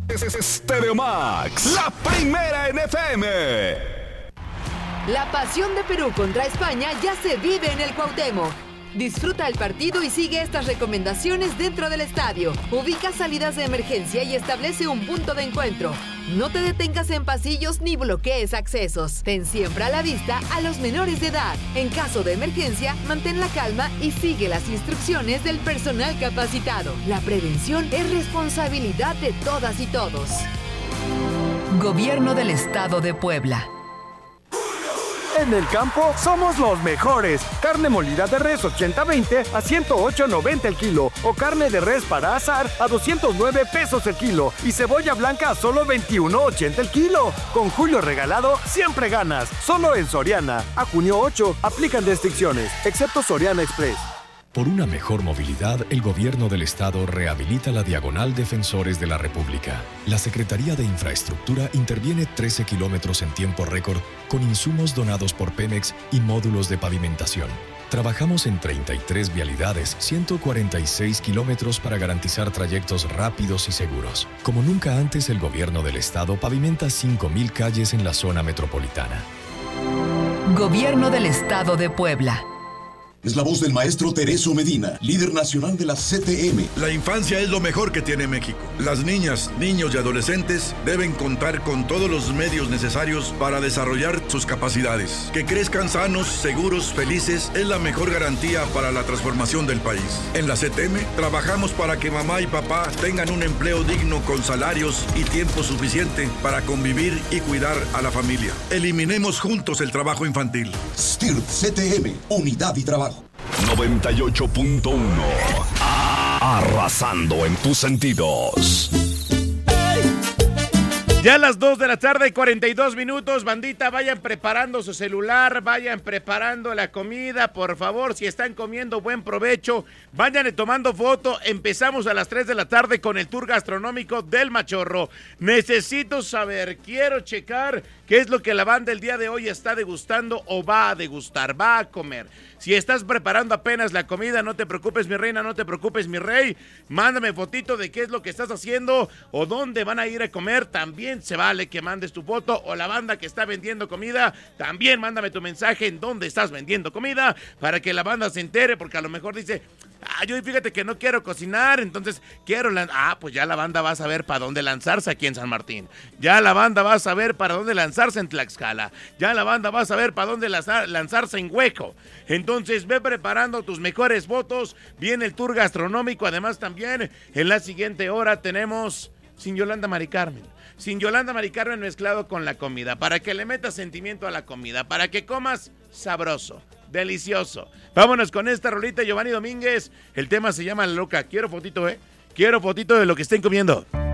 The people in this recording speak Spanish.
Stereo Max, la primera en FM. La pasión de Perú contra España ya se vive en el Cuauhtémoc. Disfruta el partido y sigue estas recomendaciones dentro del estadio. Ubica salidas de emergencia y establece un punto de encuentro. No te detengas en pasillos ni bloquees accesos. Ten siempre a la vista a los menores de edad. En caso de emergencia, mantén la calma y sigue las instrucciones del personal capacitado. La prevención es responsabilidad de todas y todos. Gobierno del Estado de Puebla. En el campo somos los mejores. Carne molida de res 80-20 a 108.90 el kilo. O carne de res para asar a 209 pesos el kilo. Y cebolla blanca a solo 21.80 el kilo. Con Julio Regalado siempre ganas. Solo en Soriana. A junio 8 aplican restricciones, excepto Soriana Express. Por una mejor movilidad, el Gobierno del Estado rehabilita la Diagonal Defensores de la República. La Secretaría de Infraestructura interviene 13 kilómetros en tiempo récord con insumos donados por Pemex y módulos de pavimentación. Trabajamos en 33 vialidades, 146 kilómetros para garantizar trayectos rápidos y seguros. Como nunca antes, el Gobierno del Estado pavimenta 5,000 calles en la zona metropolitana. Gobierno del Estado de Puebla. Es la voz del maestro Tereso Medina, líder nacional de la CTM. La infancia es lo mejor que tiene México. Las niñas, niños y adolescentes deben contar con todos los medios necesarios para desarrollar sus capacidades. Que crezcan sanos, seguros, felices es la mejor garantía para la transformación del país. En la CTM trabajamos para que mamá y papá tengan un empleo digno con salarios y tiempo suficiente para convivir y cuidar a la familia. Eliminemos juntos el trabajo infantil. STIRT CTM, unidad y trabajo. 98.1. Arrasando en tus sentidos. Ya a las 2 de la tarde, 42 minutos, bandita, vayan preparando su celular, vayan preparando la comida, por favor, si están comiendo, buen provecho, vayan tomando foto. Empezamos a las 3 de la tarde con el tour gastronómico del Machorro. Necesito saber, quiero checar qué es lo que la banda el día de hoy está degustando o va a degustar, va a comer. Si estás preparando apenas la comida, no te preocupes, mi reina, no te preocupes, mi rey. Mándame fotito de qué es lo que estás haciendo o dónde van a ir a comer. También se vale que mandes tu foto, o la banda que está vendiendo comida, también mándame tu mensaje en dónde estás vendiendo comida para que la banda se entere, porque a lo mejor dice, yo fíjate que no quiero cocinar, entonces quiero pues ya la banda va a saber para dónde lanzarse aquí en San Martín. Ya la banda va a saber para dónde lanzarse en Tlaxcala. Ya la banda va a saber para dónde lanzarse en Hueco. Entonces ve preparando tus mejores fotos. Viene el tour gastronómico. Además también en la siguiente hora tenemos Sin Yolanda Mari Carmen. Sin Yolanda Mari Carmen mezclado con la comida, para que le metas sentimiento a la comida, para que comas sabroso, delicioso. Vámonos con esta rolita, Giovanni Domínguez. El tema se llama La Loca. Quiero fotito, Quiero fotito de lo que estén comiendo.